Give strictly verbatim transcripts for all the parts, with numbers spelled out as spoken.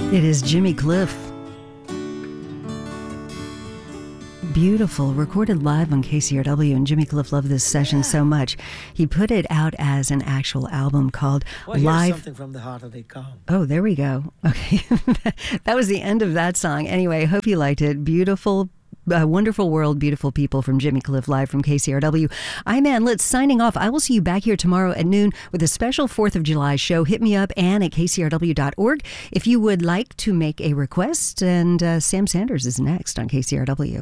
It is Jimmy Cliff. Beautiful, recorded live on K C R W, and Jimmy Cliff loved this session yeah. so much. He put it out as an actual album called well, Live. Something from the Heart of They Come. Oh, there we go. Okay, that was the end of that song. Anyway, hope you liked it. Beautiful. Uh, Wonderful World, Beautiful People from Jimmy Cliff live from K C R W. I'm Ann Litz signing off. I will see you back here tomorrow at noon with a special fourth of July show. Hit me up, Ann at K C R W dot org, if you would like to make a request. And uh, Sam Sanders is next on K C R W.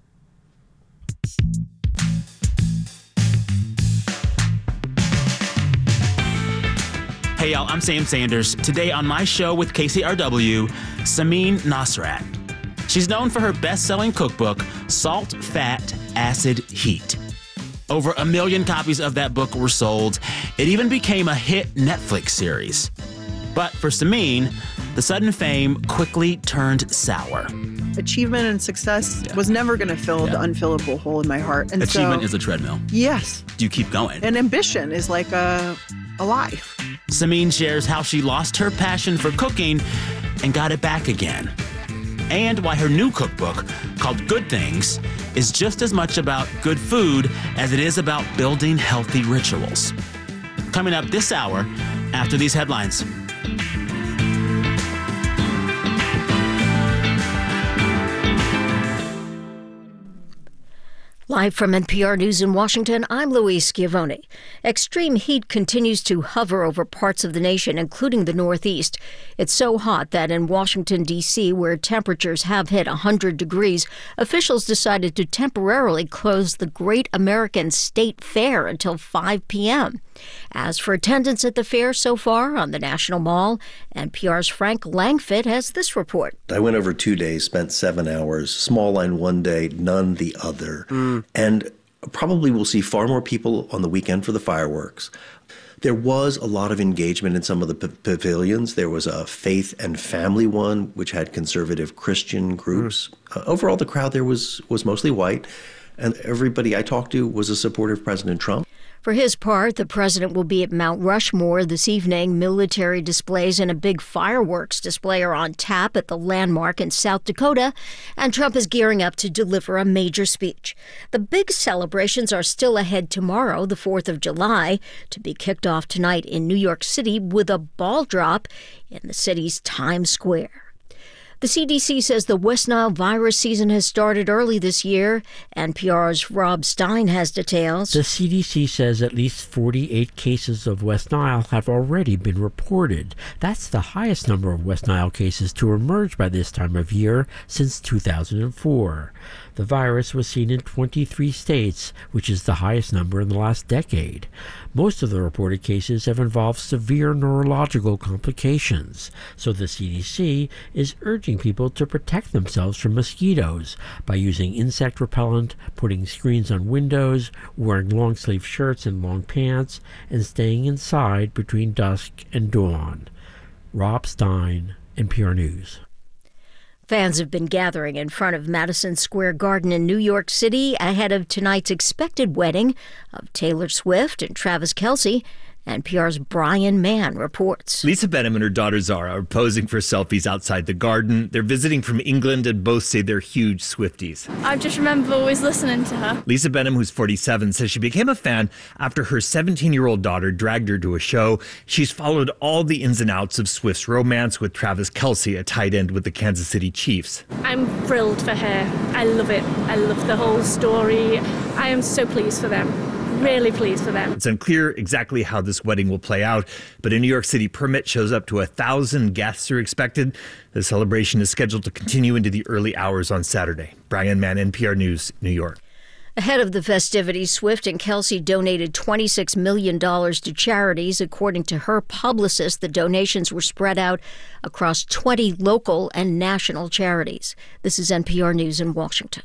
Hey y'all, I'm Sam Sanders. Today on my show with K C R W, Samin Nosrat. She's known for her best-selling cookbook, Salt, Fat, Acid, Heat. Over a million copies of that book were sold. It even became a hit Netflix series. But for Samin, the sudden fame quickly turned sour. Achievement and success yeah. was never going to fill yeah. the unfillable hole in my heart. And Achievement so, is a treadmill. Yes. Do you keep going? And ambition is like a, a life. Samin shares how she lost her passion for cooking and got it back again. And why her new cookbook, called Good Things, is just as much about good food as it is about building healthy rituals. Coming up this hour after these headlines. Live from N P R News in Washington, I'm Louise Schiavone. Extreme heat continues to hover over parts of the nation, including the Northeast. It's so hot that in Washington, D C, where temperatures have hit one hundred degrees, officials decided to temporarily close the Great American State Fair until five p.m. As for attendance at the fair so far on the National Mall, N P R's Frank Langfitt has this report. I went over two days, spent seven hours, small line one day, none the other. Mm. And probably we'll see far more people on the weekend for the fireworks. There was a lot of engagement in some of the p- pavilions. There was a faith and family one, which had conservative Christian groups. Mm. Uh, overall, the crowd there was, was mostly white, and everybody I talked to was a supporter of President Trump. For his part, the president will be at Mount Rushmore this evening. Military displays and a big fireworks display are on tap at the landmark in South Dakota, and Trump is gearing up to deliver a major speech. The big celebrations are still ahead tomorrow, the fourth of July, to be kicked off tonight in New York City with a ball drop in the city's Times Square. The C D C says the West Nile virus season has started early this year. N P R's Rob Stein has details. The C D C says at least forty-eight cases of West Nile have already been reported. That's the highest number of West Nile cases to emerge by this time of year since two thousand four. The virus was seen in twenty-three states, which is the highest number in the last decade. Most of the reported cases have involved severe neurological complications, so the C D C is urging people to protect themselves from mosquitoes by using insect repellent, putting screens on windows, wearing long-sleeve shirts and long pants, and staying inside between dusk and dawn. Rob Stein, N P R News. Fans have been gathering in front of Madison Square Garden in New York City ahead of tonight's expected wedding of Taylor Swift and Travis Kelce. N P R's Brian Mann reports. Lisa Benham and her daughter Zara are posing for selfies outside the garden. They're visiting from England and both say they're huge Swifties. I just remember always listening to her. Lisa Benham, who's forty-seven, says she became a fan after her seventeen-year-old daughter dragged her to a show. She's followed all the ins and outs of Swift's romance with Travis Kelce, a tight end with the Kansas City Chiefs. I'm thrilled for her. I love it. I love the whole story. I am so pleased for them. Really pleased for them. It's unclear exactly how this wedding will play out, but a New York City permit shows up to a thousand guests are expected. The celebration is scheduled to continue into the early hours on Saturday. Brian Mann, N P R News, New York. Ahead of the festivities, Swift and Kelce donated twenty-six million dollars to charities. According to her publicist, the donations were spread out across twenty local and national charities. This is N P R News in Washington.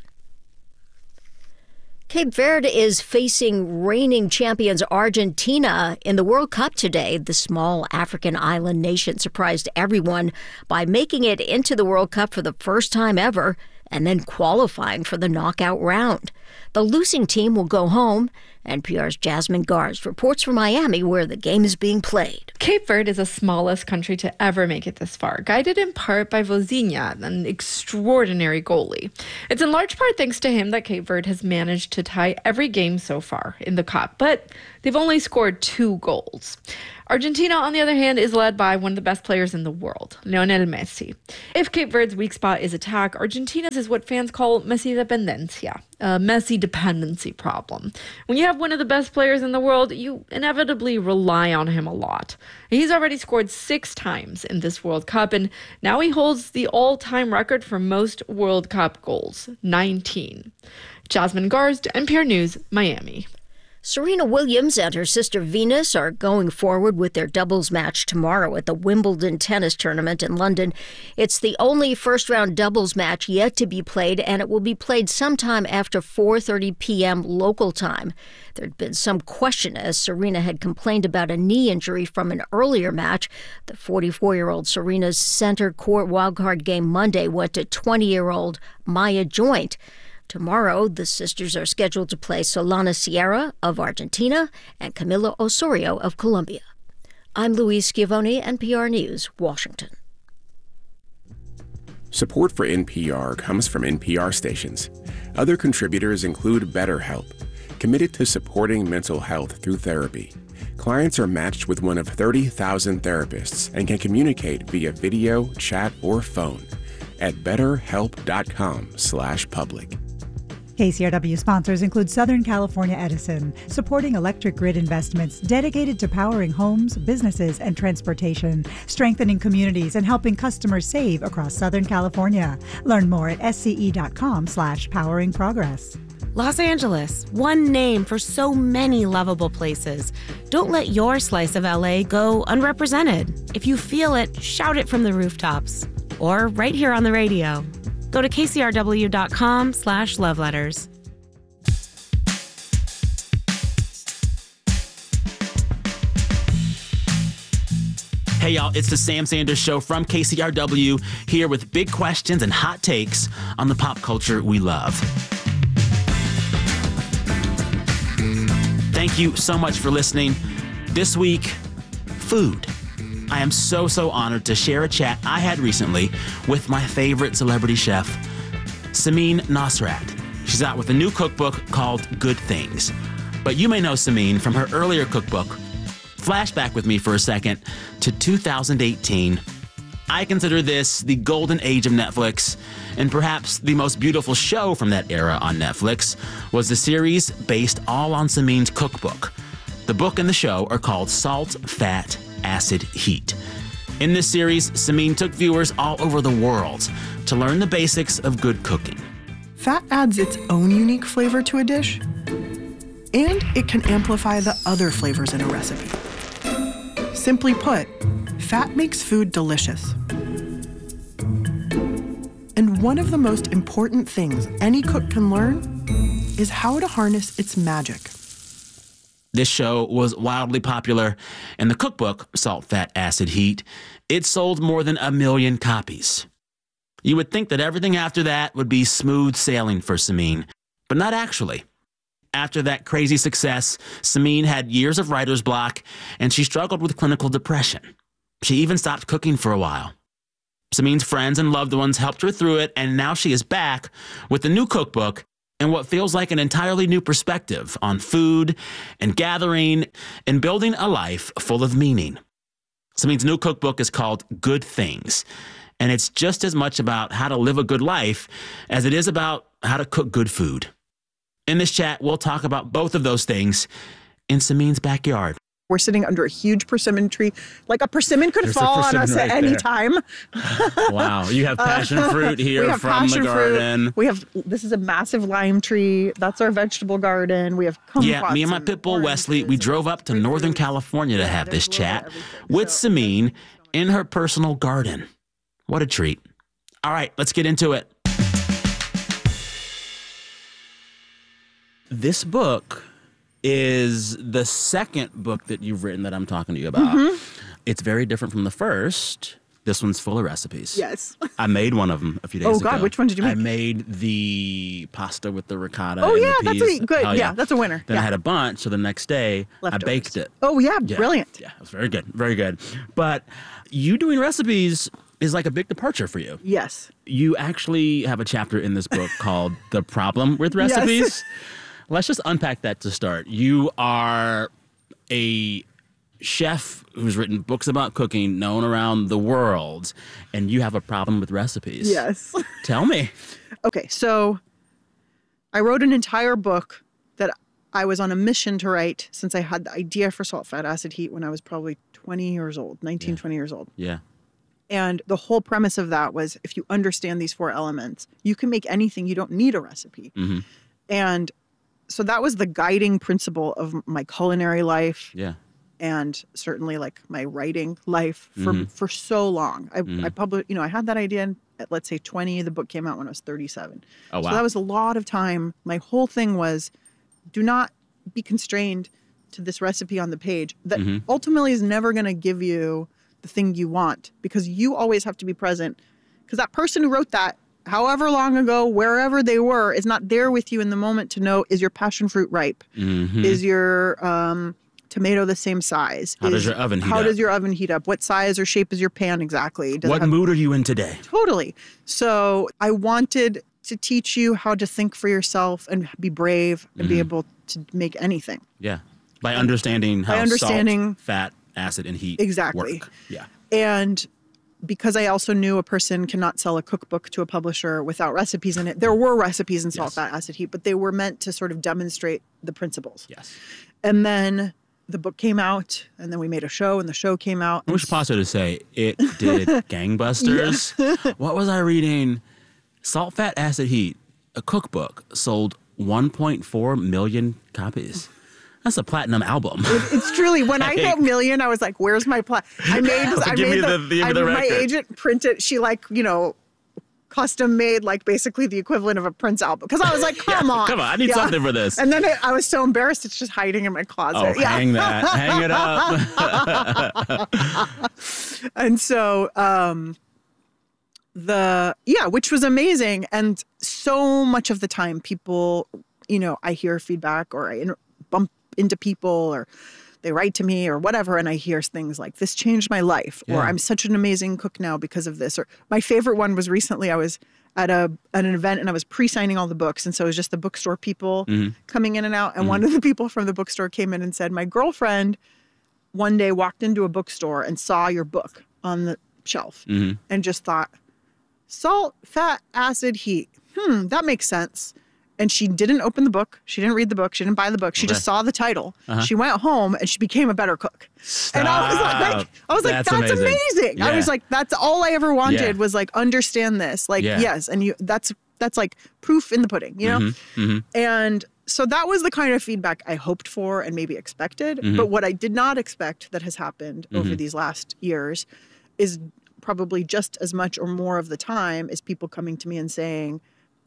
Cape Verde is facing reigning champions Argentina in the World Cup today. The small African island nation surprised everyone by making it into the World Cup for the first time ever and then qualifying for the knockout round. The losing team will go home, N P R's Jasmine Garst reports from Miami, where the game is being played. Cape Verde is the smallest country to ever make it this far, guided in part by Vozinha, an extraordinary goalie. It's in large part thanks to him that Cape Verde has managed to tie every game so far in the Cup, but they've only scored two goals. Argentina, on the other hand, is led by one of the best players in the world, Lionel Messi. If Cape Verde's weak spot is attack, Argentina's is what fans call Messi dependencia, a Messi dependency problem. When you have one of the best players in the world, you inevitably rely on him a lot. He's already scored six times in this World Cup, and now he holds the all-time record for most World Cup goals, nineteen. Jasmine Garst, N P R News, Miami. Serena Williams and her sister Venus are going forward with their doubles match tomorrow at the Wimbledon tennis tournament in London. It's the only first-round doubles match yet to be played, and it will be played sometime after four thirty p.m. local time. There'd been some question as Serena had complained about a knee injury from an earlier match. The forty-four-year-old Serena's center court wildcard game Monday went to twenty-year-old Maya Joint. Tomorrow, the sisters are scheduled to play Solana Sierra of Argentina and Camila Osorio of Colombia. I'm Louise Schiavone, N P R News, Washington. Support for N P R comes from N P R stations. Other contributors include BetterHelp, committed to supporting mental health through therapy. Clients are matched with one of thirty thousand therapists and can communicate via video, chat, or phone at betterhelp.com slash public. K C R W sponsors include Southern California Edison, supporting electric grid investments dedicated to powering homes, businesses, and transportation, strengthening communities, and helping customers save across Southern California. Learn more at sce.com slash powering progress. Los Angeles, one name for so many lovable places. Don't let your slice of L A go unrepresented. If you feel it, shout it from the rooftops. Or right here on the radio. Go to kcrw.com slash love letters. Hey, y'all, it's the Sam Sanders Show from K C R W, here with big questions and hot takes on the pop culture we love. Thank you so much for listening. This week, food. I am so, so honored to share a chat I had recently with my favorite celebrity chef, Samin Nosrat. She's out with a new cookbook called Good Things. But you may know Samin from her earlier cookbook. Flashback with me for a second to two thousand eighteen. I consider this the golden age of Netflix, and perhaps the most beautiful show from that era on Netflix was the series based all on Samin's cookbook. The book and the show are called Salt, Fat, Acid, Heat. In this series, Samin took viewers all over the world to learn the basics of good cooking. Fat adds its own unique flavor to a dish, and it can amplify the other flavors in a recipe. Simply put, fat makes food delicious. And one of the most important things any cook can learn is how to harness its magic. This show was wildly popular, and the cookbook, Salt, Fat, Acid, Heat, it sold more than a million copies. You would think that everything after that would be smooth sailing for Samin, but not actually. After that crazy success, Samin had years of writer's block, and she struggled with clinical depression. She even stopped cooking for a while. Samin's friends and loved ones helped her through it, and now she is back with a new cookbook and what feels like an entirely new perspective on food and gathering and building a life full of meaning. Samin's new cookbook is called Good Things, and it's just as much about how to live a good life as it is about how to cook good food. In this chat, we'll talk about both of those things in Samin's backyard. We're sitting under a huge persimmon tree. Like a persimmon could There's fall on us right at any there. time. Wow, you have passion Uh, fruit here we have from passion the garden. Fruit. We have, this is a massive lime tree. That's our vegetable garden. We have kumquats. Yeah, me and my pit bull Wesley, we drove up to Northern California to have this chat with Samin in her personal garden. What a treat. All right, let's get into it. This book is the second book that you've written that I'm talking to you about. Mm-hmm. It's very different from the first. This one's full of recipes. Yes. I made one of them a few days Oh, ago. God, which one did you make? I made the pasta with the ricotta. Oh, and yeah, the that's peas. a good. Hell Yeah, that's a winner. Then yeah. I had a bunch, so the next day Leftovers. I baked it. Oh, yeah, Yeah. brilliant. Yeah, it was very good. Very good. But you doing recipes is like a big departure for you. Yes. You actually have a chapter in this book called The Problem with Recipes. Yes. Let's just unpack that to start. You are a chef who's written books about cooking, known around the world, and you have a problem with recipes. Yes. Tell me. Okay, so I wrote an entire book that I was on a mission to write since I had the idea for salt, fat, acid, heat when I was probably twenty years old, nineteen, Yeah. twenty years old. Yeah. And the whole premise of that was if you understand these four elements, you can make anything. You don't need a recipe. Mm-hmm. And so that was the guiding principle of my culinary life. Yeah. And certainly like my writing life for Mhm. for so long. I, Mhm. I published, you know, I had that idea at, let's say, twenty. The book came out when I was thirty-seven. Oh, wow. So that was a lot of time. My whole thing was do not be constrained to this recipe on the page that Mhm. ultimately is never going to give you the thing you want, because you always have to be present, because that person who wrote that, however long ago, wherever they were, is not there with you in the moment to know, is your passion fruit ripe? Mhm. Is your um, tomato the same size? How does Is- your oven heat How up? does your oven heat up? What size or shape is your pan exactly? Does it What have- mood are you in today? Totally. So I wanted to teach you how to think for yourself and be brave and be Mhm. able to make anything. Yeah. By understanding how By understanding- salt, fat, acid, and heat Exactly. work. Yeah. And because I also knew a person cannot sell a cookbook to a publisher without recipes in it. There were recipes in salt, Yes. fat, acid, heat, but they were meant to sort of demonstrate the principles. Yes. And then the book came out, and then we made a show, and the show came out. I wish Paso to say it did gangbusters. What was I reading? Salt, Fat, Acid, Heat, a cookbook, sold one point four million copies. That's a platinum album. It's truly, when I hit million, I was like, where's my plat? I made, I Give made me the, the- give me I, the my record. agent printed, she like, you know, custom made like basically the equivalent of a Prince album. Because I was like, come Yeah, on. come on, I need something for this. And then it, I was so embarrassed, it's just hiding in my closet. Oh, Yeah. hang that. Hang it up. And so um the yeah which was amazing. And so much of the time people, you know, I hear feedback or I in, bump into people or they write to me or whatever, and I hear things like, this changed my life, or Yeah. I'm such an amazing cook now because of this. Or my favorite one was recently I was at a at an event and I was pre-signing all the books, and so it was just the bookstore people Mhm. coming in and out, and one of the people from the bookstore came in and said, my girlfriend one day walked into a bookstore and saw your book on the shelf Mhm. and just thought, salt, fat, acid, heat. Hmm, that makes sense. And she didn't open the book. She didn't read the book. She didn't buy the book. She Okay. just saw the title. Uh-huh. She went home and she became a better cook. And I was like, Stop. I was like, That's that's, amazing. amazing. I Yeah. was like, that's all I ever wanted Yeah. was like, understand this. Like, Yeah. yes. And you, that's, that's like proof in the pudding, you know? Mhm, mhm. And so that was the kind of feedback I hoped for and maybe expected. Mhm. But what I did not expect that has happened over Mhm. these last years is probably just as much or more of the time is people coming to me and saying,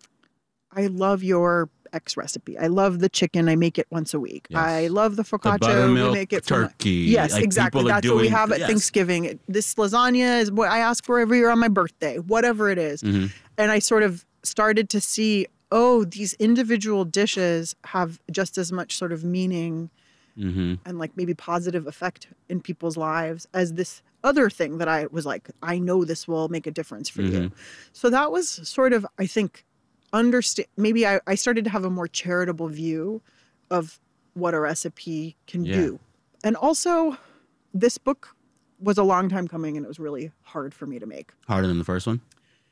I love your X recipe. I love the chicken. I make it once a week. Yes. I love the focaccia. We buttermilk make it for my- turkey. Yes, Like, exactly. people are That's what we doing- have at yes. Thanksgiving. It- This lasagna is what I ask for every year on my birthday, whatever it is. Mhm. And I sort of started to see, oh, these individual dishes have just as much sort of meaning Mhm. and like maybe positive effect in people's lives as this other thing that I was like, I know this will make a difference for you. Mhm. So that was sort of, I think, understand. Maybe I, I started to have a more charitable view of what a recipe can Yeah. do. And also, this book was a long time coming and it was really hard for me to make. Harder than the first one?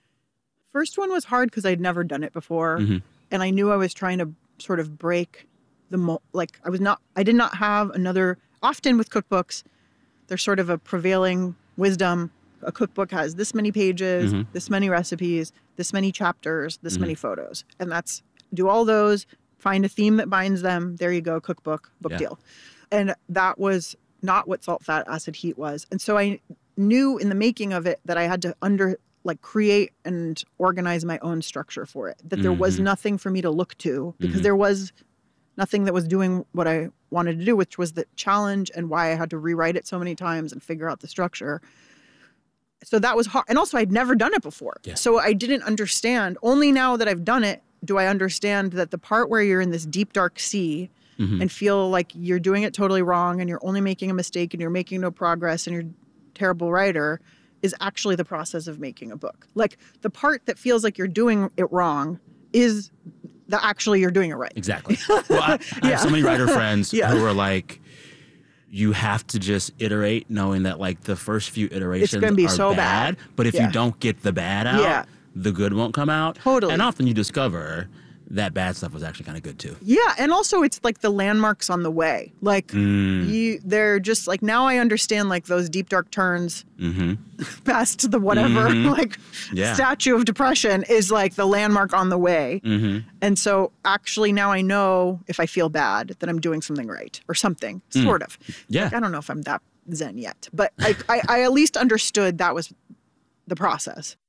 First one was hard because I'd never done it before. Mhm. And I knew I was trying to sort of break the mo like I was not I did not have another often with cookbooks there's sort of a prevailing wisdom. A cookbook has this many pages, Mhm. this many recipes, this many chapters, this Mhm. many photos. And that's do all those, find a theme that binds them, there you go, cookbook, book Yeah. deal. And that was not what salt, fat, acid, heat was. And so I knew in the making of it that I had to under like create and organize my own structure for it. That there was Mhm. nothing for me to look to because Mhm. there was nothing that was doing what I wanted to do, which was the challenge and why I had to rewrite it so many times and figure out the structure. so that was hard. And also I'd never done it before. Yeah. So I didn't understand. Only now that I've done it, do I understand that the part where you're in this deep, dark sea mm-hmm. and feel like you're doing it totally wrong and you're only making a mistake and you're making no progress and you're a terrible writer is actually the process of making a book. Like the part that feels like you're doing it wrong is the actually you're doing it right. Exactly. Well, I, I Yeah. have so many writer friends Yeah. who are like, you have to just iterate knowing that like the first few iterations gonna be are so bad, bad. but if Yeah. you don't get the bad out, Yeah. the good won't come out. Totally. And often you discover that bad stuff was actually kind of good too. Yeah, and also it's like the landmarks on the way. Like Mm. you, they're just like now I understand like those deep dark turns Mm-hmm. past the whatever Mhm. like Yeah. statue of depression is like the landmark on the way. Mm-hmm. And so actually now I know if I feel bad that I'm doing something right or something Mm. sort of. Yeah. Like, I don't know if I'm that zen yet, but I, I, I at least understood that was the process.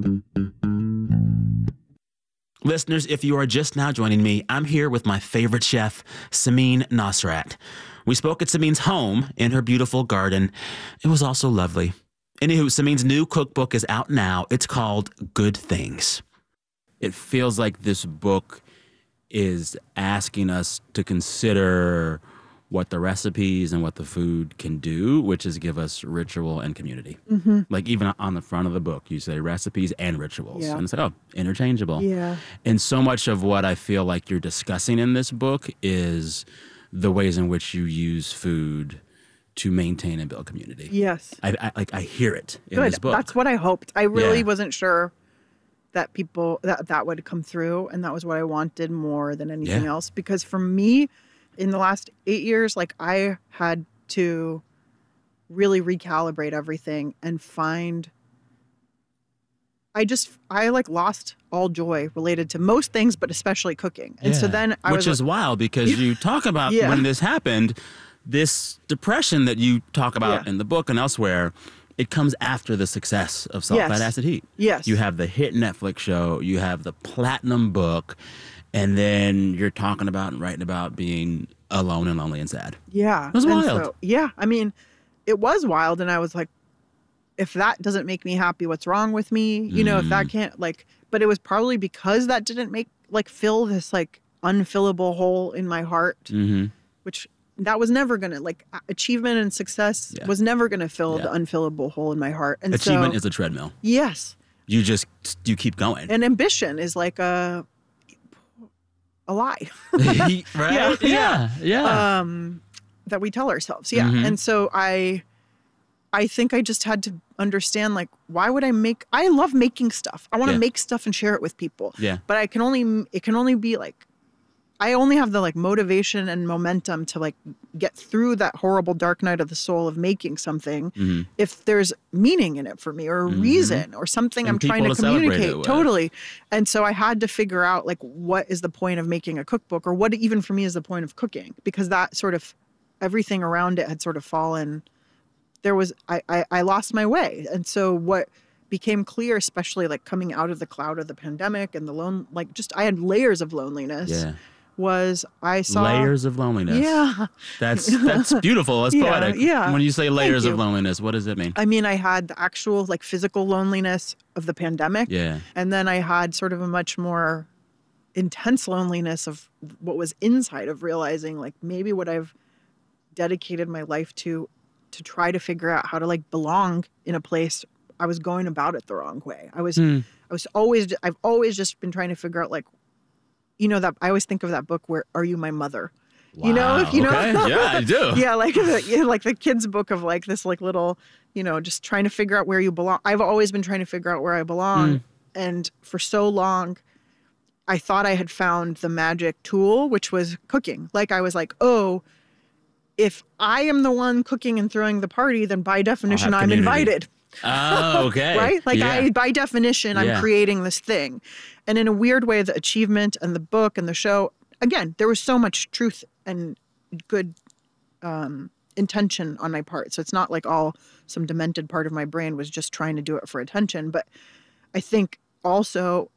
Listeners, if you are just now joining me, I'm here with my favorite chef, Samin Nosrat. We spoke at Samin's home in her beautiful garden. It was also lovely. Anywho, Samin's new cookbook is out now. It's called Good Things. It feels like this book is asking us to consider what the recipes and what the food can do, which is give us ritual and community. Mm-hmm. Like even on the front of the book, you say recipes and rituals. Yeah. And it's like, oh, interchangeable. Yeah. And so much of what I feel like you're discussing in this book is the ways in which you use food to maintain and build community. Yes. I, I like I hear it in Good. this book. That's what I hoped. I really Yeah. wasn't sure that people that that would come through, and that was what I wanted more than anything Yeah. else. Because for me, in the last eight years, like I had to really recalibrate everything and find. I just I like lost all joy related to most things, but especially cooking. And so Yeah. then I Which was is like, wild because you talk about Yeah. when this happened, this depression that you talk about Yeah. in the book and elsewhere, it comes after the success of Salt, Yes. Fat, Acid, Heat. Yes. You have the hit Netflix show, you have the platinum book, and then you're talking about and writing about being alone and lonely and sad. Yeah. It was And wild. so- yeah. I mean, it was wild. And I was like, if that doesn't make me happy, what's wrong with me? You know, if that Mm. can't like, but it was probably because that didn't make like fill this like unfillable hole in my heart, Mm-hmm. which that was never going to like a- achievement and success Yeah. was never going to fill Yeah. the unfillable hole in my heart. And Achievement so, is a treadmill. yes. You just, you keep going. And ambition is like a, a lie. right? Yeah. Yeah. Yeah. um that we tell ourselves. Yeah. Mhm. And so I I think I just had to understand like why would I make I love making stuff. I want to Yeah. make stuff and share it with people. Yeah. But I can only it can only be like I only have the like motivation and momentum to like get through that horrible dark night of the soul of making something Mhm. if there's meaning in it for me or a Mhm. reason or something And I'm trying people to to celebrate it communicate. with. Totally. And so I had to figure out like what is the point of making a cookbook or what even for me is the point of cooking because that sort of everything around it had sort of fallen. There was I, I, I lost my way. And so what became clear, especially like coming out of the cloud of the pandemic and the lone like just I had layers of loneliness. Yeah. Was I saw Layers of loneliness. Yeah. That's that's beautiful. That's Yeah, poetic. yeah. When you say layers Thank of you. loneliness, what does it mean? I mean, I had the actual like physical loneliness of the pandemic. Yeah. And then I had sort of a much more intense loneliness of what was inside of realizing like maybe what I've dedicated my life to to try to figure out how to like belong in a place. I was going about it the wrong way. I was Hmm. I was always I've always just been trying to figure out like you know that I always think of that book where Are You My Mother? You know, Wow, if you know okay. Yeah, I do. Yeah, like the, yeah, like the kids book of like this like little, you know, just trying to figure out where you belong. I've always been trying to figure out where I belong. Mm. And for so long I thought I had found the magic tool, which was cooking. Like I was like, "Oh, if I am the one cooking and throwing the party, then by definition I'm community. invited." Oh, okay. Right? Like Yeah. I, by definition, I'm Yeah. creating this thing. And in a weird way, the achievement and the book and the show, again, there was so much truth and good um, intention on my part. So it's not like all some demented part of my brain was just trying to do it for attention. But I think also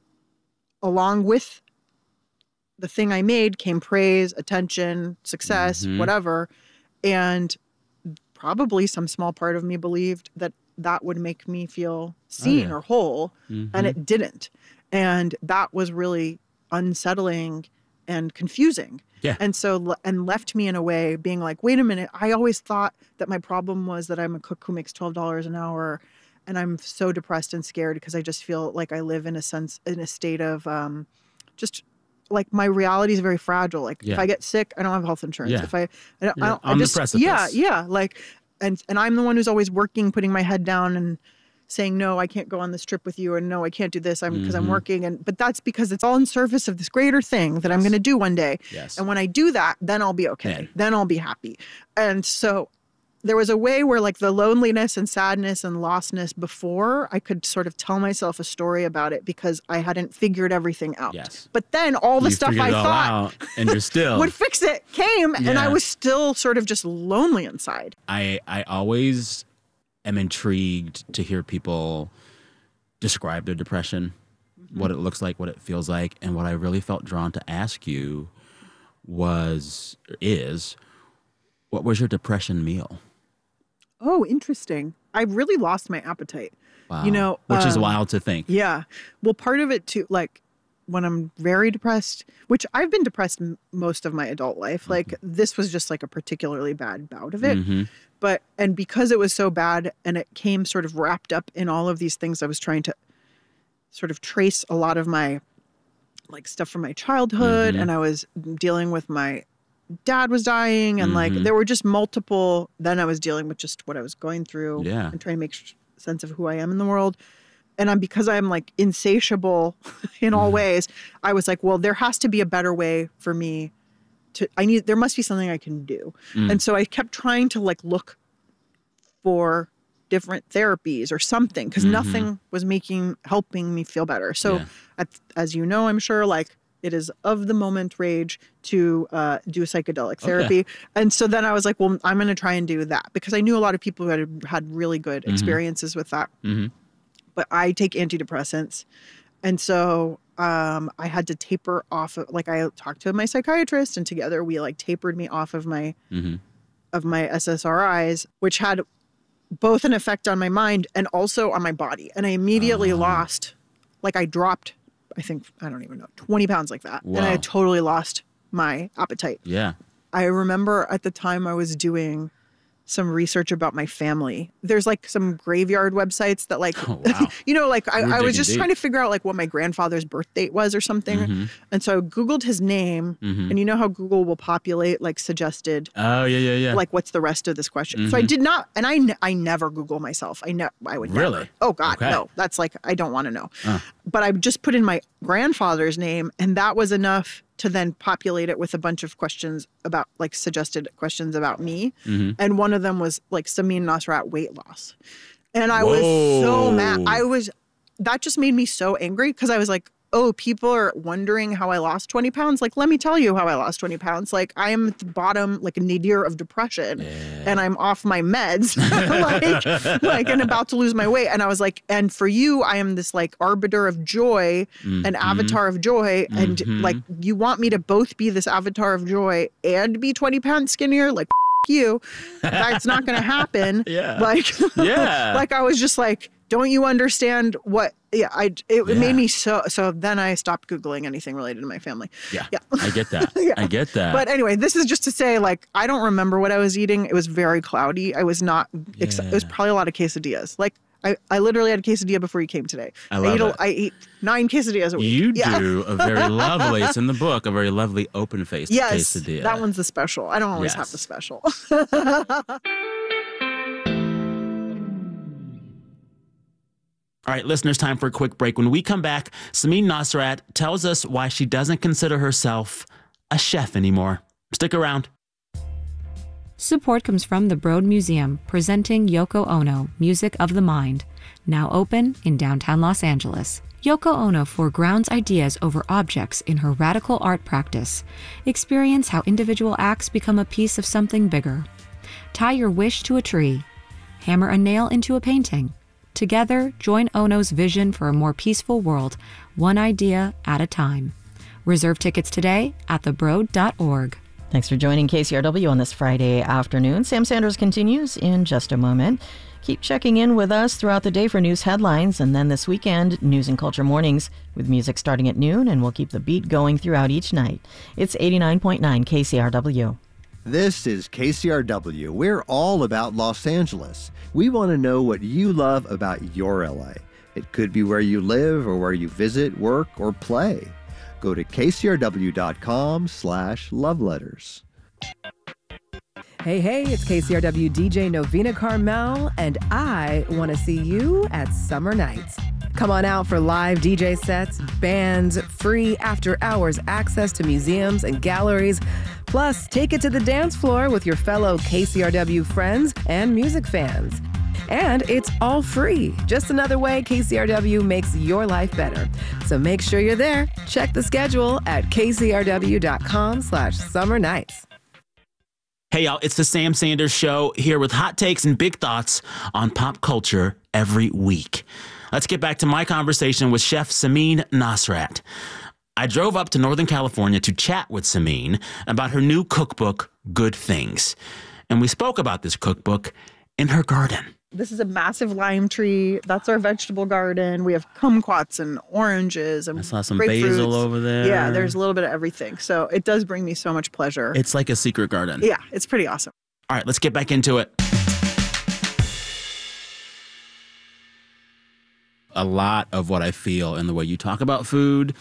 along with the thing I made came praise, attention, success, Mhm. whatever. And probably some small part of me believed that that would make me feel seen oh, yeah. or whole, mm-hmm. and it didn't. And that was really unsettling and confusing. Yeah. And so, and left me in a way being like, wait a minute, I always thought that my problem was that I'm a cook who makes twelve dollars an hour, and I'm so depressed and scared because I just feel like I live in a sense, in a state of um, just like my reality is very fragile. Like yeah. if I get sick, I don't have health insurance. Yeah. If I, I don't, I, don't, on I just, the precipice. yeah, yeah. Like, and, and I'm the one who's always working, putting my head down and saying, no, I can't go on this trip with you. And no, I can't do this. I'm because mm-hmm. I'm working. And, but that's because it's all in service of this greater thing that yes. I'm going to do one day. Yes. And when I do that, then I'll be okay. Yeah. Then I'll be happy. And so there was a way where like the loneliness and sadness and lostness before, I could sort of tell myself a story about it because I hadn't figured everything out. Yes. But then all the you stuff I it all thought out, and you're still would fix it came, yeah. and I was still sort of just lonely inside. I I always am intrigued to hear people describe their depression, mm-hmm. what it looks like, what it feels like, and what I really felt drawn to ask you was is what was your depression meal? Oh, interesting. I really lost my appetite. Wow. You know, which um, is wild to think. Yeah. Well, part of it too, like when I'm very depressed, which I've been depressed m- most of my adult life. Mm-hmm. Like this was just like a particularly bad bout of it. Mm-hmm. But, and because it was so bad and it came sort of wrapped up in all of these things, I was trying to sort of trace a lot of my like stuff from my childhood. Mm-hmm. And I was dealing with my dad was dying and like mm-hmm. there were just multiple, then I was dealing with just what I was going through yeah. and trying to make sh- sense of who I am in the world. And I'm, because I'm like insatiable in all mm. ways, I was like, well, there has to be a better way for me to, I need, there must be something I can do. Mm. And so I kept trying to like look for different therapies or something because mm-hmm. nothing was making, helping me feel better. So yeah. at, as you know, I'm sure like, it is of the moment rage to uh, do psychedelic therapy. Okay. And so then I was like, well, I'm going to try and do that because I knew a lot of people who had had really good mm-hmm. experiences with that. Mm-hmm. But I take antidepressants. And so um, I had to taper off of, like I talked to my psychiatrist and together we like tapered me off of my, mm-hmm. of my S S R Is, which had both an effect on my mind and also on my body. And I immediately uh. lost, like I dropped I think, I don't even know, twenty pounds like that. Wow. And I totally lost my appetite. Yeah. I remember at the time I was doing some research about my family. There's like some graveyard websites that like, oh, wow. you know, like I, I was just deep. trying to figure out like what my grandfather's birth date was or something. Mm-hmm. And so I Googled his name mm-hmm. and you know how Google will populate like suggested. Oh, yeah, yeah, yeah. Like what's the rest of this question? Mm-hmm. So I did not, and I, I never Google myself. I know, I would Really? never. Oh God, okay. no. That's like, I don't want to know. Uh. But I just put in my grandfather's name and that was enough to then populate it with a bunch of questions about like suggested questions about me. Mm-hmm. And one of them was like Samin Nosrat weight loss. And I Whoa. was so mad. I was, that just made me so angry because I was like, oh, people are wondering how I lost twenty pounds. Like, let me tell you how I lost twenty pounds. Like, I am at the bottom, like a nadir of depression yeah. and I'm off my meds, like, like, and about to lose my weight. And I was like, and for you, I am this like arbiter of joy, mm-hmm. an avatar of joy. Mm-hmm. And like, you want me to both be this avatar of joy and be twenty pounds skinnier? Like, you, that's not going to happen. Yeah. Like, yeah. like I was just like, don't you understand what, yeah, I, it yeah. made me so, so then I stopped Googling anything related to my family. Yeah. Yeah. I get that. yeah. I get that. But anyway, this is just to say, like, I don't remember what I was eating. It was very cloudy. I was not, yeah. ex- it was probably a lot of quesadillas. Like, I, I literally had a quesadilla before you came today. I love I eat, a, it. I eat nine quesadillas a week. You yeah. do a very lovely, it's in the book, a very lovely open-faced yes, quesadilla. That one's the special. I don't always yes. have the special. All right, listeners, time for a quick break. When we come back, Samin Nosrat tells us why she doesn't consider herself a chef anymore. Stick around. Support comes from the Broad Museum, presenting Yoko Ono, Music of the Mind, now open in downtown Los Angeles. Yoko Ono foregrounds ideas over objects in her radical art practice. Experience how individual acts become a piece of something bigger. Tie your wish to a tree. Hammer a nail into a painting. Together, join Ono's vision for a more peaceful world, one idea at a time. Reserve tickets today at the broad dot org. Thanks for joining K C R W on this Friday afternoon. Sam Sanders continues in just a moment. Keep checking in with us throughout the day for news headlines, and then this weekend, News and Culture Mornings, with music starting at noon, and we'll keep the beat going throughout each night. It's eighty-nine point nine K C R W. This is K C R W. We're all about Los Angeles. We want to know what you love about your L A. It could be where you live or where you visit, work, or play. Go to K C R W dot com slash love letters. Hey, hey, it's K C R W D J Novena Carmel, and I want to see you at Summer Nights. Come on out for live D J sets, bands, free after-hours access to museums and galleries, plus take it to the dance floor with your fellow K C R W friends and music fans. And it's all free. Just another way K C R W makes your life better. So make sure you're there. Check the schedule at K C R W dot com slash summer nights. Hey, y'all, it's the Sam Sanders Show, here with hot takes and big thoughts on pop culture every week. Let's get back to my conversation with Chef Samin Nosrat. I drove up to Northern California to chat with Samin about her new cookbook, Good Things. And we spoke about this cookbook in her garden. This is a massive lime tree. That's our vegetable garden. We have kumquats and oranges and I saw some grapefruits. basil over there. Yeah, there's a little bit of everything. So it does bring me so much pleasure. It's like a secret garden. Yeah, it's pretty awesome. All right, let's get back into it. A lot of what I feel in the way you talk about food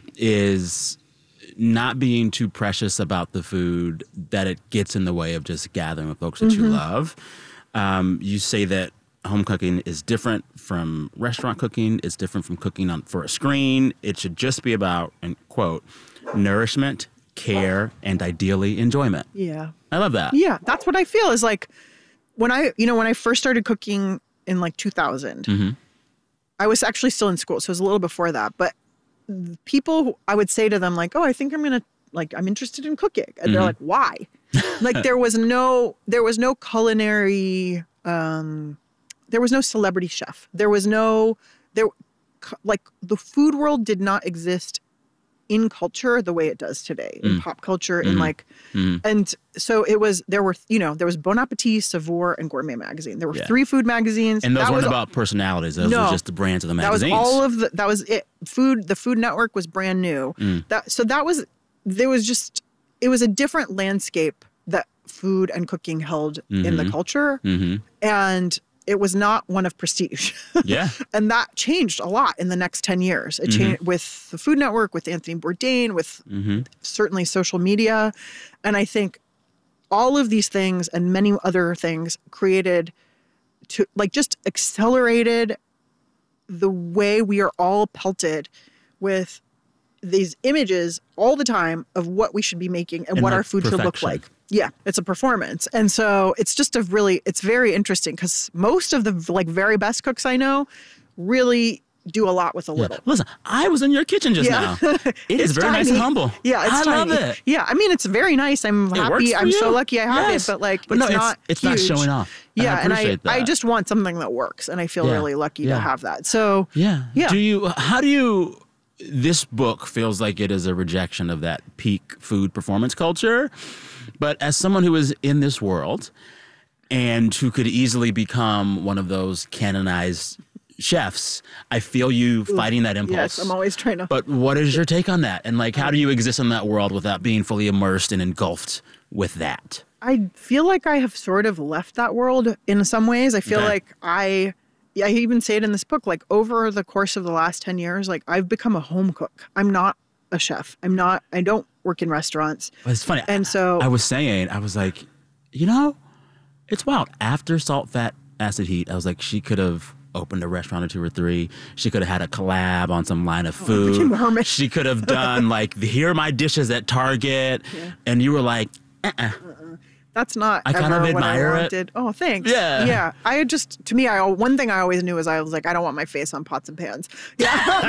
is not being too precious about the food, that it gets in the way of just gathering with folks that Mm-hmm. you love. Um, you say that home cooking is different from restaurant cooking. It's different from cooking on for a screen. It should just be about, and quote, nourishment, care, and ideally enjoyment. Yeah. I love that. Yeah, that's what I feel is like when I, you know, when I first started cooking in like two thousand, Mm-hmm. I was actually still in school. So it was a little before that. But people, I would say to them like, oh, I think I'm going to, like, I'm interested in cooking. And Mhm. they're like, why? Like there was no, there was no culinary, um, there was no celebrity chef. There was no, there, like the food world did not exist in culture the way it does today, in Mm. pop culture, Mhm. in like, Mhm. and so it was, there were, you know, there was Bon Appetit, Savoir, and Gourmet Magazine. There were Yeah. three food magazines. And those That weren't was- about personalities. Those No. were just the brands of the that was magazines. all of the, that was it. Food, the Food Network was brand new. Mm. That, so that was, there was just, it was a different landscape that food and cooking held in the Mhm. culture. Mm-hmm. And it was not one of prestige. Yeah. And that changed a lot in the next ten years. It Mhm. changed with the Food Network, with Anthony Bourdain, with Mm-hmm. certainly social media. And I think all of these things and many other things created to like just accelerated the way we are all pelted with these images all the time of what we should be making and, And what like our food should look perfection. like. Yeah, it's a performance. And so it's just a really, it's very interesting because most of the like very best cooks I know really do a lot with a little. Listen, I was in your kitchen just Yeah. now. It is It's very nice tiny. and humble. Yeah, it's I tiny. love it. Yeah, I mean, it's very nice. I'm It works happy. for I'm so you. lucky I have Yes. it, but like, But no, it's it's- not it's not huge. showing off. And I Yeah, and I, appreciate I that. just want something that works, and I feel Yeah. really lucky Yeah. to have that. So Yeah. yeah. Do you, how do you, this book feels like it is a rejection of that peak food performance culture. But as someone who is in this world and who could easily become one of those canonized chefs, I feel you fighting that impulse. Yes, I'm always trying to. But what is your take on that? And like, how do you exist in that world without being fully immersed and engulfed with that? I feel like I have sort of left that world in some ways. I feel Okay. like I, yeah, I even say it in this book, like over the course of the last ten years, like I've become a home cook. I'm not a chef. I'm not, I don't work in restaurants. Well, it's funny. And so I was saying, I was like, you know, it's wild. After Salt, Fat, Acid, Heat, I was like, she could have opened a restaurant or two or three. She could have had a collab on some line of food. became a hermit. She could have done like, here are my dishes at Target. Yeah. And you were like, uh-uh. That's not I kind ever of what I admire it. wanted. Oh, thanks. Yeah. Yeah. I just, to me, I one thing I always knew is I was like, I don't want my face on pots and pans. Yeah.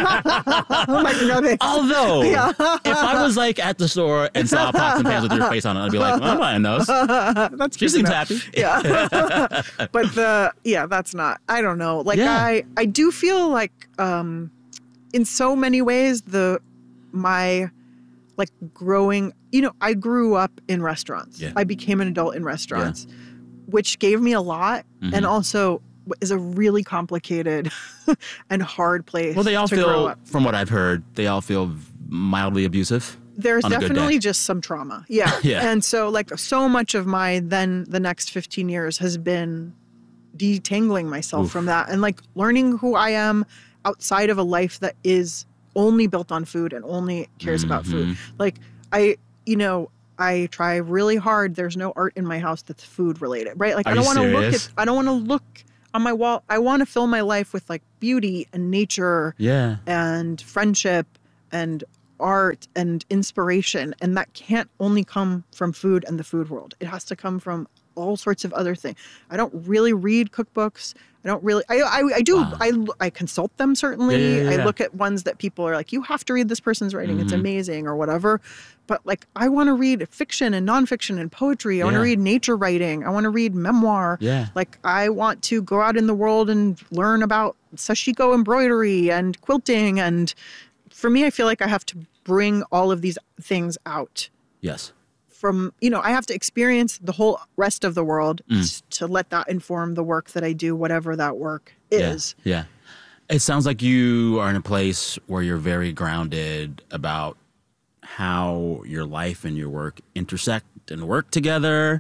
I'm like, no, thanks. Although, Yeah. if I was like at the store and saw pots and pans with your face on it, I'd be like, well, I'm buying those. That's She good to seems know. happy. Yeah. But the, yeah, that's not, I don't know. Like Yeah. I, I do feel like, um, in so many ways, the, my, like growing, you know, I grew up in restaurants. Yeah. I became an adult in restaurants, which gave me a lot. Mhm. And also is a really complicated and hard place. Well, they all to grow feel, up. from what I've heard, they all feel mildly abusive. There's on a good definitely day. just some trauma. Yeah. Yeah. And so like so much of my then the next fifteen years has been detangling myself Oof. from that and like learning who I am outside of a life that is only built on food and only cares mm-hmm. about food. Like I, you know, I try really hard. There's no art in my house that's food related, right? Like Are I don't you want to look serious? at, I don't want to look on my wall. I want to fill my life with like beauty and nature Yeah. and friendship and art and inspiration. And that can't only come from food and the food world. It has to come from all sorts of other things. I don't really read cookbooks. I don't really, I I, I do, wow. I, I consult them certainly. Yeah, yeah, yeah. I look at ones that people are like, you have to read this person's writing. Mm-hmm. It's amazing or whatever. But like, I want to read fiction and nonfiction and poetry. I Yeah. want to read nature writing. I want to read memoir. Yeah. Like I want to go out in the world and learn about sashiko embroidery and quilting. And for me, I feel like I have to bring all of these things out. Yes. From, you know, I have to experience the whole rest of the world Mm. to let that inform the work that I do, whatever that work is. Yeah. yeah. It sounds like you are in a place where you're very grounded about how your life and your work intersect and work together.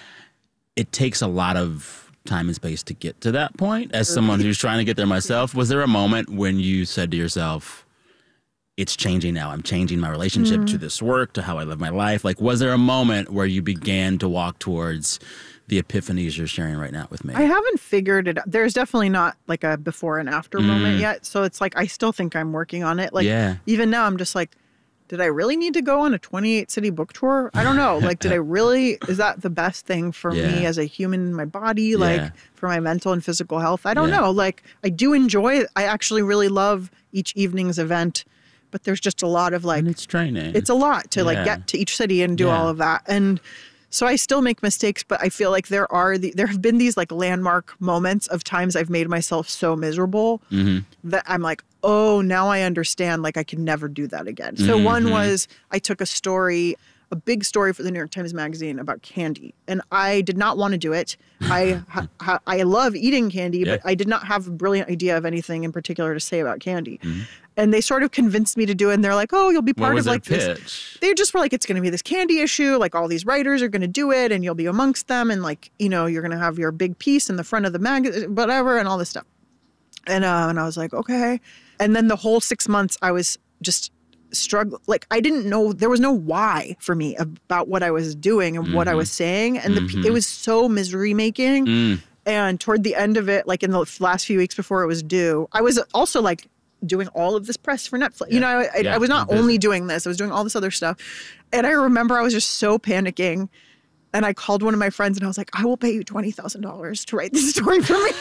It takes a lot of time and space to get to that point. As someone who's trying to get there myself, was there a moment when you said to yourself, it's changing now. I'm changing my relationship Mm. to this work, to how I live my life. Like, was there a moment where you began to walk towards the epiphanies you're sharing right now with me? I haven't figured it out. There's definitely not like a before and after Mm. moment yet. So it's like, I still think I'm working on it. Like, Yeah. even now, I'm just like, did I really need to go on a twenty-eight city book tour? I don't know. Like, did I really, is that the best thing for Yeah. me as a human in my body? Like, Yeah. for my mental and physical health? I don't Yeah. know. Like, I do enjoy it. I actually really love each evening's event. But there's just a lot of like, and it's training. It's a lot to like Yeah. get to each city and do Yeah. all of that. And so I still make mistakes, but I feel like there are the, there have been these like landmark moments of times I've made myself so miserable Mm-hmm. that I'm like, oh, now I understand. Like I can never do that again. So Mm-hmm. one was I took a story, a big story for the New York Times Magazine about candy, and I did not want to do it. I ha, ha, I love eating candy, Yeah. but I did not have a brilliant idea of anything in particular to say about candy. Mm-hmm. And they sort of convinced me to do it. And they're like, oh, you'll be What part was of like their this. pitch? They just were like, it's going to be this candy issue. Like all these writers are going to do it and you'll be amongst them. And like, you know, you're going to have your big piece in the front of the magazine, whatever, and all this stuff. And, uh, and I was like, okay. And then the whole six months I was just struggling. Like I didn't know, there was no why for me about what I was doing and mm-hmm. what I was saying. And mm-hmm. the, it was so misery making. Mm. And toward the end of it, like in the last few weeks before it was due, I was also like, doing all of this press for Netflix. Yeah. You know, I, Yeah, I was not busy. only doing this, I was doing all this other stuff. And I remember I was just so panicking. And I called one of my friends and I was like, I will pay you twenty thousand dollars to write this story for me.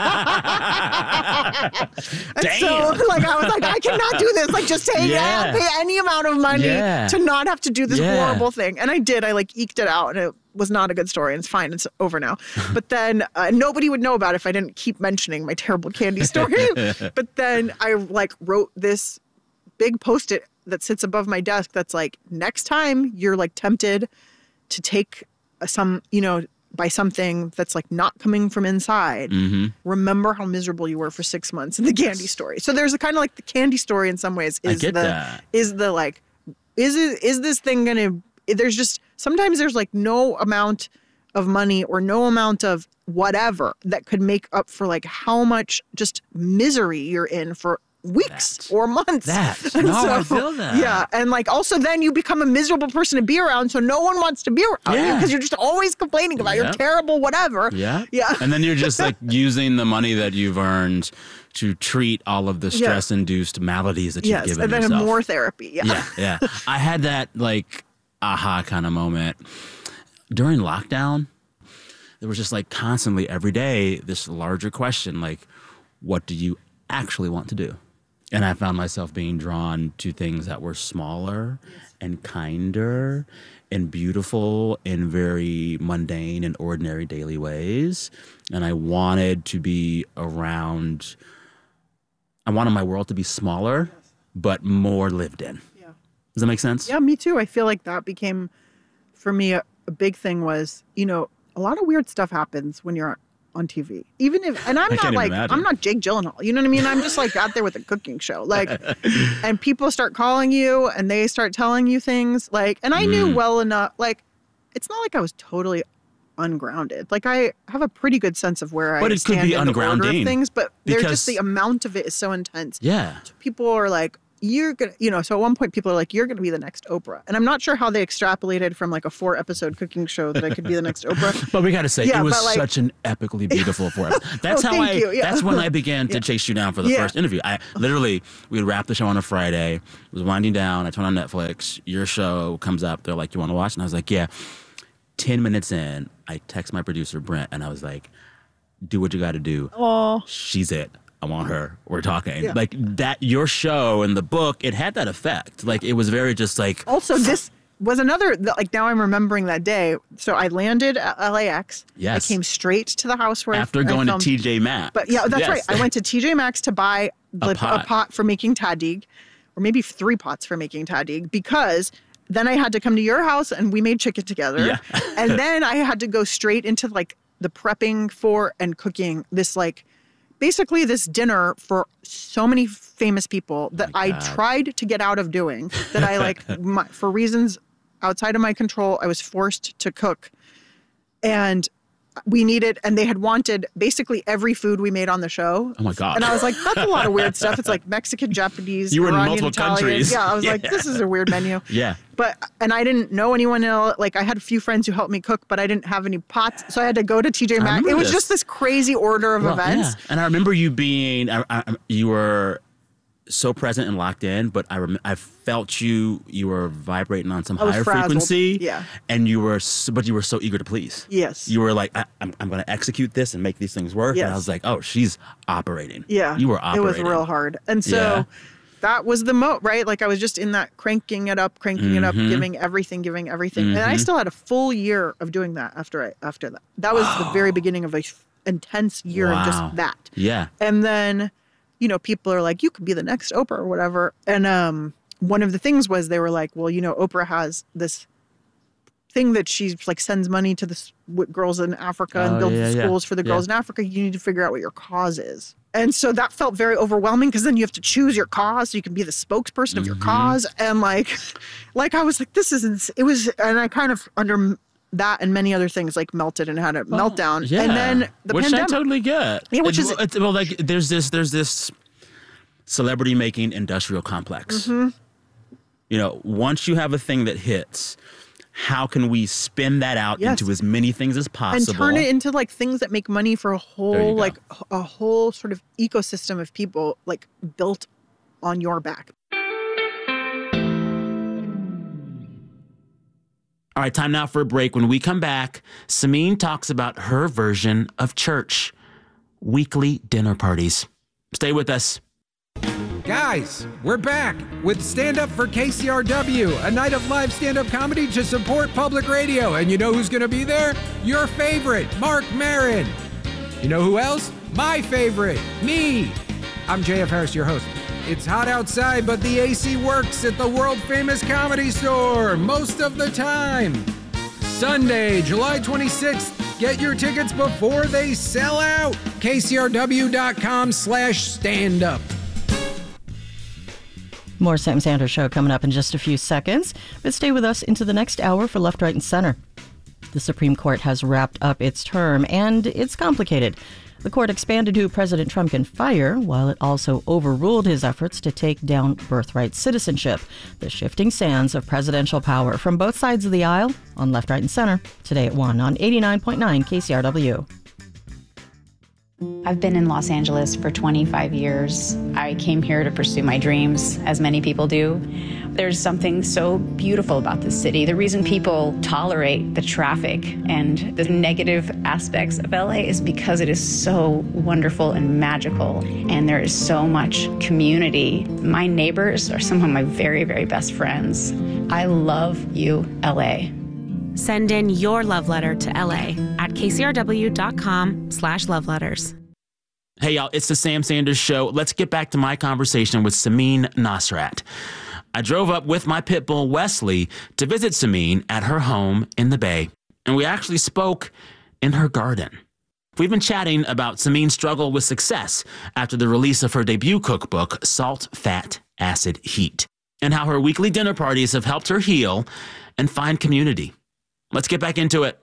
and Damn. so like, I was like, I cannot do this. Like just take Yeah. I'll pay any amount of money Yeah. to not have to do this Yeah. horrible thing. And I did. I like eked it out and it was not a good story. And it's fine. It's over now. But then uh, nobody would know about it if I didn't keep mentioning my terrible candy story. But then I like wrote this big Post-it that sits above my desk that's like, next time you're like tempted to take some, you know, by something that's like not coming from inside, Mm-hmm. remember how miserable you were for six months in the candy story. So there's a kind of like the candy story in some ways I is get the, that. is the like, is it, is this thing going to, there's just, sometimes there's like no amount of money or no amount of whatever that could make up for like how much just misery you're in for weeks That. or months. That. And No, I feel that. Yeah. And like also then you become a miserable person to be around. So no one wants to be around you Yeah. because you're just always complaining about your Yep. terrible whatever. Yeah. Yeah. And then you're just like using the money that you've earned to treat all of the stress induced maladies that you've Yes. given And then yourself. more therapy. Yeah. Yeah, yeah. I had that like aha kind of moment during lockdown. There was just like constantly every day this larger question, like, what do you actually want to do? And I found myself being drawn to things that were smaller and kinder and beautiful in very mundane and ordinary daily ways. And I wanted to be around, I wanted my world to be smaller, but more lived in. Yeah. Does that make sense? Yeah, me too. I feel like that became, for me, a, a big thing was, you know, a lot of weird stuff happens when you're on T V. Even if, and I'm I not can't like, even imagine. I'm not Jake Gyllenhaal. You know what I mean? I'm just like out there with a cooking show. Like, and people start calling you and they start telling you things like, and I knew Mm. well enough, like, it's not like I was totally ungrounded. Like I have a pretty good sense of where But I it could stand be in the order ungrounding of things, but they're because- just the amount of it is so intense. Yeah. So people are like, you're gonna, you know, so at one point people are like, you're gonna be the next Oprah. And I'm not sure how they extrapolated from like a four episode cooking show that I could be the next Oprah. But we got to say, Yeah, it was but, like- such an epically beautiful four. That's Oh, how thank I. you, yeah. That's when I began to Yeah. chase you down for the Yeah. first interview. I literally, we would wrap the show on a Friday. It was winding down. I turn on Netflix. Your show comes up. They're like, "You want to watch?" And I was like, "Yeah." Ten minutes in, I text my producer Brent, and I was like, "Do what you got to do. Oh, She's it. I want her. We're talking." Yeah. Like that. Your show and the book, it had that effect. Like it was very just like. also this was another, like now I'm remembering that day. So I landed at L A X. Yes. I came straight to the house where I- After I going to filmed. T J Maxx. But yeah, that's Yes. right. I went to T J Maxx to buy A the, pot. a pot for making tahdig, or maybe three pots for making tahdig, because then I had to come to your house and we made chicken together. Yeah. And then I had to go straight into like the prepping for and cooking this like basically this dinner for so many famous people that I God. tried to get out of doing, that I like my, for reasons outside of my control, I was forced to cook. And we needed, and they had wanted basically every food we made on the show. Oh my God. And I was like, that's a lot of weird stuff. It's like Mexican, Japanese, You were in Iranian, multiple Italian. countries. Yeah, I was like, Yeah. this is a weird menu. Yeah. But, and I didn't know anyone else. Like I had a few friends who helped me cook, but I didn't have any pots. So I had to go to T J I Maxx. remember It was this. just this crazy order of Well, events. yeah. And I remember you being, I, I, you were so present and locked in, but I rem- I felt you, you were vibrating on some I was higher frazzled. frequency. Yeah. And you were, so, but you were so eager to please. Yes. You were like, I, I'm, I'm going to execute this and make these things work. And I Yes. was like, oh, she's operating. Yeah. You were It operating. was real hard. And so Yeah. that was the mo, right? Like I was just in that cranking it up, cranking it up, Mhm. giving everything, giving everything. And I Mhm. still had a full year of doing that after I, after that. That was the very beginning of a f- intense year of Wow. just that. Yeah. And then, you know, people are like, you could be the next Oprah or whatever. And um, one of the things was they were like, well, you know, Oprah has this thing that she's like sends money to the s- w- girls in Africa and Oh, builds yeah, yeah. schools for the Yeah. girls in Africa. You need to figure out what your cause is. And so that felt very overwhelming because then you have to choose your cause so you can be the spokesperson of your Mhm. cause. And like, like I was like, this isn't, it was, and I kind of under that and many other things like melted and had a meltdown. Yeah. And then the which pandemic. I totally get. Yeah, which It- is- it's, well, like there's this, there's this celebrity making industrial complex. Mhm. You know, once you have a thing that hits, how can we spin that out Yes. into as many things as And possible? turn it into like things that make money for a There you whole go. like h- a whole sort of ecosystem of people like built on your back. All right, time now for a break. When we come back, Samin talks about her version of church, weekly dinner parties. Stay with us. Guys, we're back with Stand Up for K C R W, a night of live stand-up comedy to support public radio. And you know who's going to be there? Your favorite, Mark Maron. You know who else? My favorite, me. I'm J F Harris, your host. It's hot outside, but the A C works at the world-famous Comedy Store most of the time. Sunday, July twenty-sixth. Get your tickets before they sell out. K C R W dot com slash stand up. More Sam Sanders Show coming up in just a few seconds, but stay with us into the next hour for Left, Right, and Center. The Supreme Court has wrapped up its term, and it's complicated. The court expanded who President Trump can fire, while it also overruled his efforts to take down birthright citizenship. The shifting sands of presidential power from both sides of the aisle on Left, Right, and Center, today at one on eighty-nine point nine K C R W. I've been in Los Angeles for twenty-five years. I came here to pursue my dreams, as many people do. There's something so beautiful about this city. The reason people tolerate the traffic and the negative aspects of L A is because it is so wonderful and magical, and there is so much community. My neighbors are some of my very, very best friends. I love you, L A. Send in your love letter to L A at K C R W dot com slash love letters. Hey, y'all, it's the Sam Sanders Show. Let's get back to my conversation with Samin Nosrat. I drove up with my pit bull, Wesley, to visit Samin at her home in the Bay. And we actually spoke in her garden. We've been chatting about Samin's struggle with success after the release of her debut cookbook, Salt, Fat, Acid, Heat, and how her weekly dinner parties have helped her heal and find community. Let's get back into it.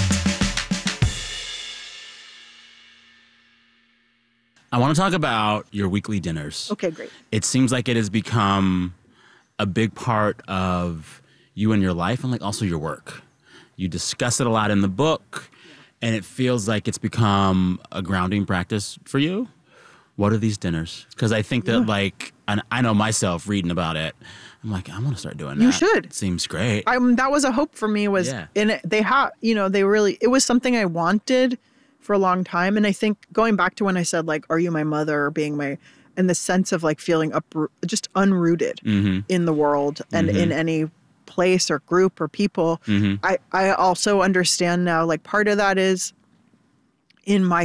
I want to talk about your weekly dinners. Okay, great. It seems like it has become a big part of you and your life and like also your work. You discuss it a lot in the book, and it feels like it's become a grounding practice for you. What are these dinners? Because I think that, yeah. like, and I know myself reading about it, I'm like, I want to start doing that. You should. It seems great. Um, that was a hope for me was, yeah. and it, they have, you know, they really, it was something I wanted for a long time. And I think going back to when I said, like, are you my mother, or being my, and the sense of like feeling up, just unrooted mm-hmm. in the world and mm-hmm. in any place or group or people. Mm-hmm. I, I also understand now, like, part of that is in my